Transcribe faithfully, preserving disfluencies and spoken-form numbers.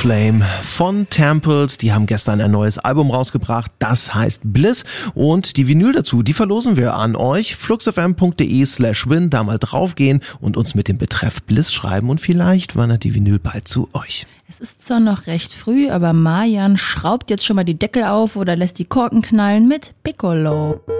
Flame von Temples. Die haben gestern ein neues Album rausgebracht, das heißt Bliss. Und die Vinyl dazu, die verlosen wir an euch. fluxfm.de slash win, da mal draufgehen und uns mit dem Betreff Bliss schreiben und vielleicht wandert die Vinyl bald zu euch. Es ist zwar noch recht früh, aber Marjan schraubt jetzt schon mal die Deckel auf oder lässt die Korken knallen mit Piccolo.